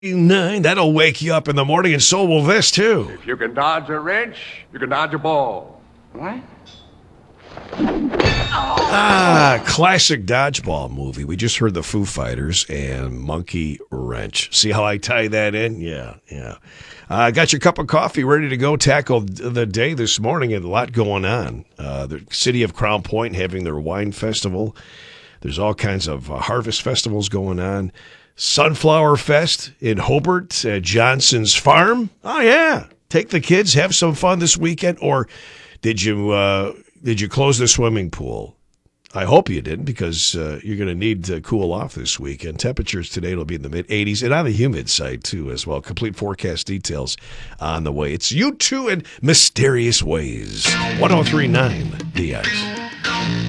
9, that'll wake you up in the morning, and so will this, too. If you can dodge a wrench, you can dodge a ball. What? Classic dodgeball movie. We just heard the Foo Fighters and Monkey Wrench. See how I tie that in? Yeah. Got your cup of coffee ready to go tackle the day this morning, and a lot going on. The city of Crown Point having their wine festival. There's all kinds of harvest festivals going on. Sunflower Fest in Hobart at Johnson's Farm. Oh, yeah. Take the kids, have some fun this weekend. Or did you close the swimming pool? I hope you didn't, because you're going to need to cool off this weekend. Temperatures today will be in the mid-80s, and on the humid side, too, as well. Complete forecast details on the way. It's U2 and Mysterious Ways. 103.9 The X.